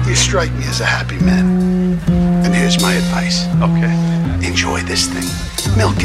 You strike me as a happy man. And here's my advice. Okay. Enjoy this thing. Milk